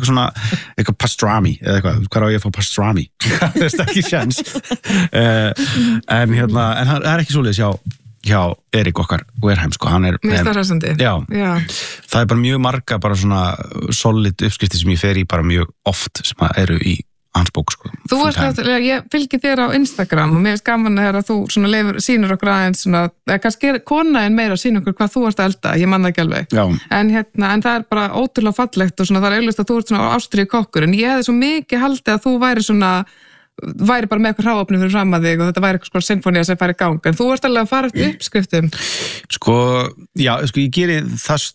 eitthvað svona eitthvað pastrami eða eitthvað, hvað á ég að fá pastrami það er ekki sjans en það er ekki svoleiðis hjá Erik okkar Werheim sko, hann er mjög starfsandi. Já, það er bara mjög marga bara svona solid uppskriftir sem ég fer í bara mjög oft sem eru í hans bók sko. Þú varst náttúrulega, ég fylgi þér á Instagram og mér finnst gaman að þú svona sýnir okkur aðeins svona, kannski kona en meira að sýna okkur hvað þú varst að elda, ég man það ekki alveg. En það er bara ótrúlega fallegt og svona það er auðvitað að þú ert svona ástríð kokkur en ég hefði svo mikið haldið að þú væri bara með eitthvað hráefni fyrir fram að þig og þetta væri eitthvað sinfónía sem færi í gang en þú varst alveg að fara eftir uppskriftum. Ég geri það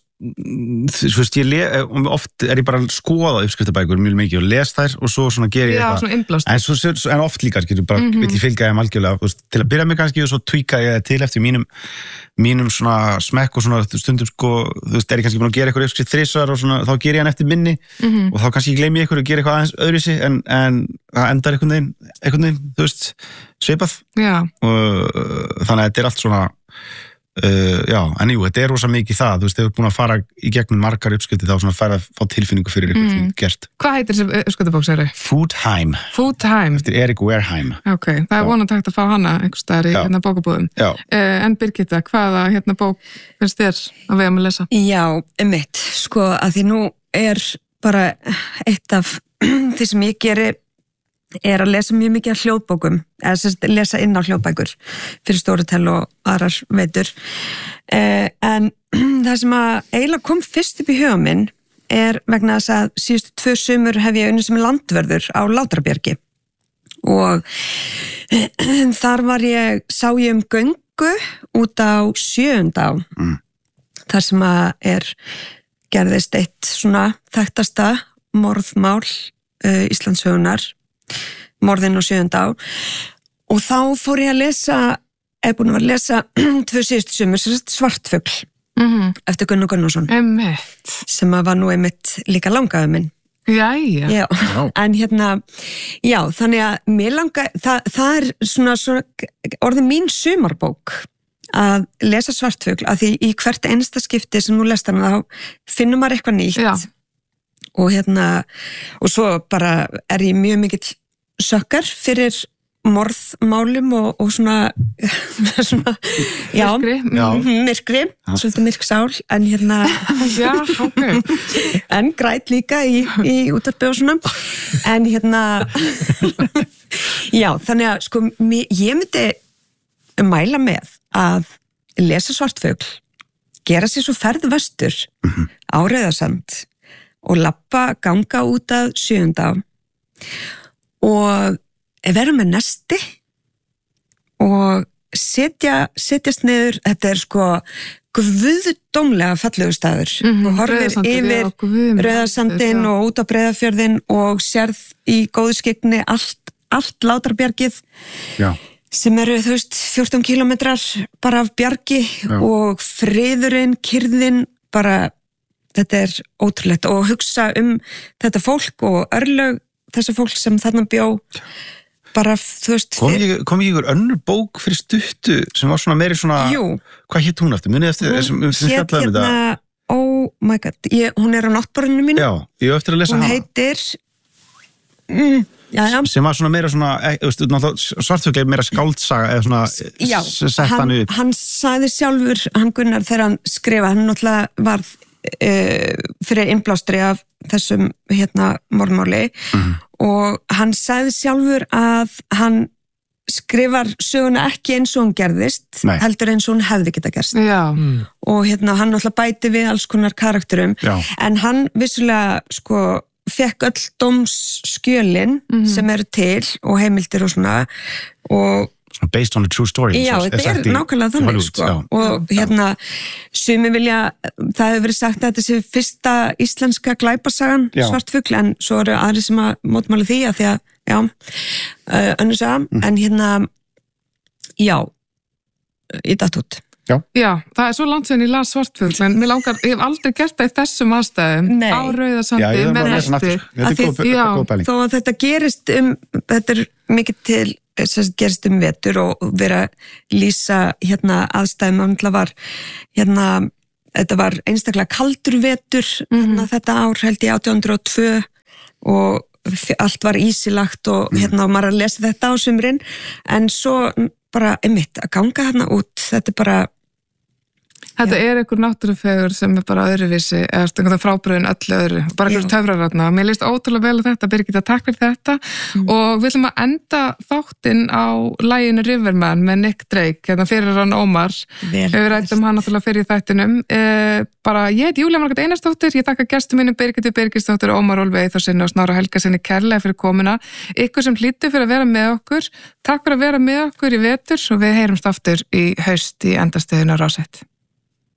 oft er ég bara að skoða uppskriftabækur mjög mikið og les þær og svo svona ger ég eitthvað en oft líka vill ég fylgja þeim algjörlega til að byrja mig kannski og svo tweaka ég til eftir mínum svona smekk og svona stundum sko, er ég kannski búin að gera eitthvað uppskrift 3 og svona, þá ger ég hann eftir minni og þá kannski gleymi ég eitthvað og gera eitthvað aðeins öðruvísi en það endar einhvern veginn svipað og þannig að þetta er allt svona en jú, þetta er rosa mikið það, þú veist, þegar þú ert búin að fara í gegnum margar uppskriftir þá svona fara að fá tilfinningu fyrir eitthvað sem gert. Hvað heitir þessi uppskriftabók, segirðu? Foodheim. Eftir Erik Werheim. Ok, það er vonandi hægt að fá hana einhvers staðar í hérna bókabúðum. En Birgitta, hvaða bók finnst þér að við að lesa? Já, mitt, sko, að því nú er bara eitt af því sem ég geri að lesa mjög mikið af hljóðbókum eða lesa inn á hljóðbækur fyrir Storytel og aðrar veitur en það sem að eiginlega kom fyrst upp í huga minn er vegna þess að síðustu 2 sumur hef ég unnið sem landvörður á Látrabjargi og þar sá ég um göngu út á Sjöundá þar sem að gerðist eitt svona þekktasta morðmál Íslandssögunar morðin á Sjöundá og þá fór ég að búin að lesa 2 síðustu sumur Svartfugl eftir Gunnar Gunnarsson sem var nú einmitt líka langaði minn Já. En þannig að mér langa það er svona orðið mín sumarbók að lesa Svartfugl að því í hvert einasta skipti sem nú lest hana þá finnur maður eitthvað nýtt og svo bara ég mjög mikill sökkar fyrir morðmálum og svona myrkri svolítið myrk sál en en græt líka í útvarpi og svona en þannig að sko ég myndi mæla með að lesa Svartfugl gera sér svo ferð vestur á Rauðasand og ganga út að Sjöundá og vera með nesti og setjast niður, þetta sko guðdómlega fallegu staður og horfir yfir Rauðasandinn og út á Breiðafjörðinn og sérð í góðu skyggni allt Látrabjargið sem eru 14 kilometrar bara af bjargi og friðurinn, kyrðin bara þetta ótrúlegt og hugsa þetta fólk og örlög þessa fólk sem þarna bjó bara, kom ekki ykkur önnur bók fyrir stuttu sem var svona meiri svona hvað hétt hún eftir, munið eftir þessum hétt oh my god, hún á náttborðinu mínu ég hef eftir að lesa hún heitir sem var svona meira svona Svartfugl meira skáldsaga eða svona sett hann upp hann sagði sjálfur, hann Gunnar þegar hann skrifa, hann náttúrulega varð fyrir innblástri af þessum morðmáli og hann sagði sjálfur að hann skrifar söguna ekki eins og hún gerðist heldur eins og hún hefði geta gerst og hann náttúrulega bæti við alls konar karakterum en hann vissulega sko fekk öll dómsskjölin sem eru til og heimildir og svona og based on a true story þetta nákvæmlega þannig sko og sumi vilja það hefur verið sagt að þetta sé fyrsta íslenska glæpasagan Svartfugl en svo eru aðri sem að mótmála því að því að önnur saga en í datt út Já, það er svo langt síðan ég las Svartfugl en mér langar, ég hef aldrei gert það í þessum aðstæðum á Rauðasandi með hesti þó að þetta gerist þetta er mikið til gerist vetur og vera lýsa aðstæðum þetta var einstaklega kaldur vetur þetta ár held ég 1802 og allt var ísilagt og hérna og maður að lesa þetta á sumrin en svo bara einmitt að ganga hérna út, þetta bara Þetta einhver náttúrufegur sem bara öðruvísi eða frábröðin öllu öðru, bara einhver töfrararna. Mér líst ótrúlega vel á þetta, Birgitta, takk fyrir þetta og við ætlum að enda þáttinn á laginu Riverman með Nick Drake, hérna fyrir hann Ómar. Við rættum hann náttúrulega fyrir þættinum. Ég heiti Júlía Margrét Einarsdóttir, ég takka gestum mínum Birgittu Birgisdóttir, Ómar Ólfi Eyþórssyni og Snorra Helgasyni kærlega fyrir komuna. Ykkur sem hlýddu fyrir að vera með okkur, takk fyrir að vera með okkur í vetur og við heyrumst aftur í haust í endastöðinu á Rás 1.